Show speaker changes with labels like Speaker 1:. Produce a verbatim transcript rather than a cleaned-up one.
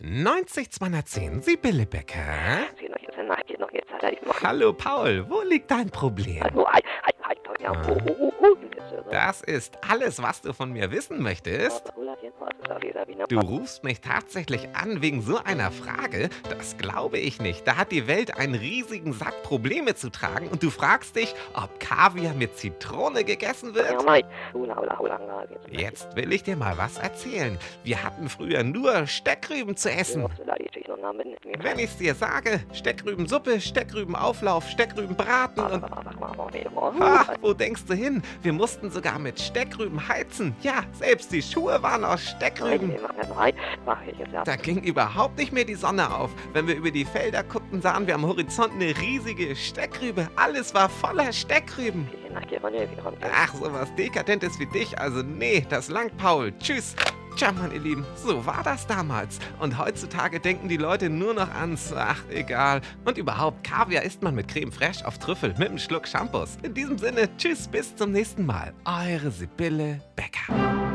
Speaker 1: neunzig zweihundertzehn, Sibylle Becker.
Speaker 2: Sino yo sa nakit no kita sa mo.
Speaker 1: Hallo Paul, wo liegt dein Problem?
Speaker 2: Ano ay ay ay to ya.
Speaker 1: Ah.
Speaker 2: Oh oh oh.
Speaker 1: Das ist alles, was du von mir wissen möchtest. Du rufst mich tatsächlich an wegen so einer Frage? Das glaube ich nicht. Da hat die Welt einen riesigen Sack Probleme zu tragen und du fragst dich, ob Kaviar mit Zitrone gegessen wird? Jetzt will ich dir mal was erzählen. Wir hatten früher nur Steckrüben zu essen. Wenn ich's dir sage, Steckrübensuppe, Steckrübenauflauf, Steckrübenbraten und... Ha, wo denkst du hin? Wir mussten sogar mit Steckrüben heizen. Ja, selbst die Schuhe waren aus Steckrüben. Da ging überhaupt nicht mehr die Sonne auf. Wenn wir über die Felder guckten, sahen wir am Horizont eine riesige Steckrübe. Alles war voller Steckrüben. Ach, sowas Dekadentes wie dich, also nee, das langt, Paul. Tschüss. Tja, meine Lieben, so war das damals. Und heutzutage denken die Leute nur noch ans, ach, egal. Und überhaupt, Kaviar isst man mit Creme Fraiche auf Trüffel mit einem Schluck Shampoos. In diesem Sinne, tschüss, bis zum nächsten Mal. Eure Sibylle Becker.